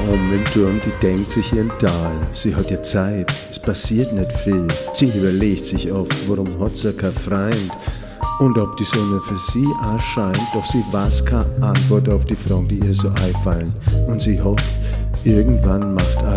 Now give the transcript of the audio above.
oben im Turm, die denkt sich ihren Tal. Sie hat ja Zeit, es passiert nicht viel. Sie überlegt sich oft, warum hat sie kein Freund und ob die Sonne für sie auch scheint. Doch sie weiß keine Antwort auf die Fragen, die ihr so einfallen. Und sie hofft, irgendwann macht